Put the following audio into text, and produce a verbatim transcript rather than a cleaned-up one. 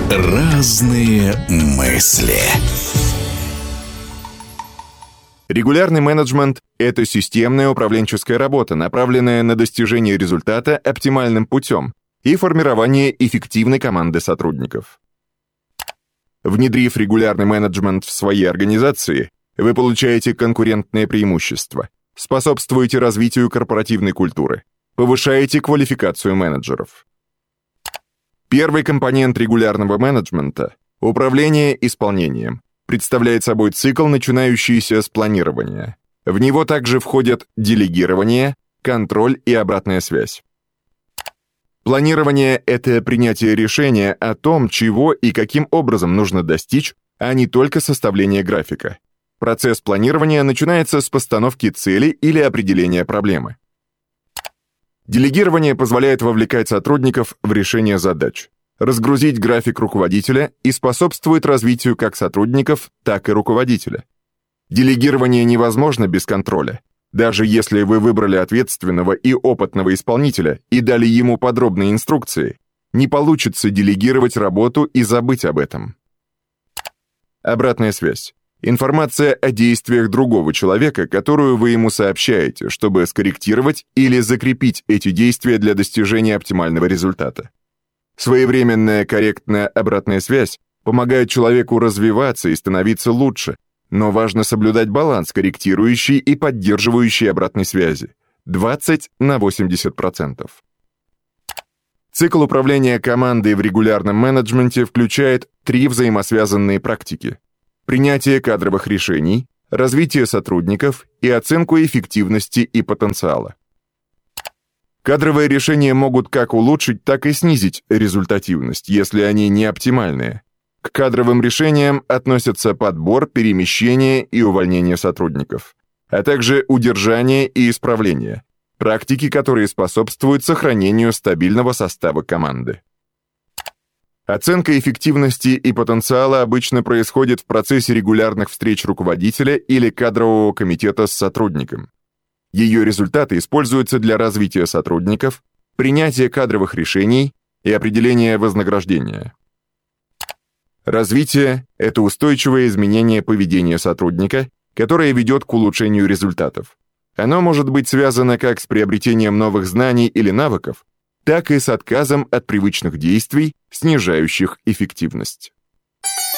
Разные мысли. Регулярный менеджмент – это системная управленческая работа, направленная на достижение результата оптимальным путем и формирование эффективной команды сотрудников. Внедрив регулярный менеджмент в своей организации, вы получаете конкурентное преимущество, способствуете развитию корпоративной культуры, повышаете квалификацию менеджеров. Первый компонент регулярного менеджмента – управление исполнением – представляет собой цикл, начинающийся с планирования. В него также входят делегирование, контроль и обратная связь. Планирование – это принятие решения о том, чего и каким образом нужно достичь, а не только составление графика. Процесс планирования начинается с постановки цели или определения проблемы. Делегирование позволяет вовлекать сотрудников в решение задач, разгрузить график руководителя и способствует развитию как сотрудников, так и руководителя. Делегирование невозможно без контроля. Даже если вы выбрали ответственного и опытного исполнителя и дали ему подробные инструкции, не получится делегировать работу и забыть об этом. Обратная связь. Информация о действиях другого человека, которую вы ему сообщаете, чтобы скорректировать или закрепить эти действия для достижения оптимального результата. Своевременная корректная обратная связь помогает человеку развиваться и становиться лучше, но важно соблюдать баланс корректирующей и поддерживающей обратной связи двадцать на восемьдесят процентов. Цикл управления командой в регулярном менеджменте включает три взаимосвязанные практики: принятие кадровых решений, развитие сотрудников и оценку эффективности и потенциала. Кадровые решения могут как улучшить, так и снизить результативность, если они не оптимальные. К кадровым решениям относятся подбор, перемещение и увольнение сотрудников, а также удержание и исправление, практики, которые способствуют сохранению стабильного состава команды. Оценка эффективности и потенциала обычно происходит в процессе регулярных встреч руководителя или кадрового комитета с сотрудником. Ее результаты используются для развития сотрудников, принятия кадровых решений и определения вознаграждения. Развитие – это устойчивое изменение поведения сотрудника, которое ведет к улучшению результатов. Оно может быть связано как с приобретением новых знаний или навыков, так и с отказом от привычных действий, снижающих эффективность.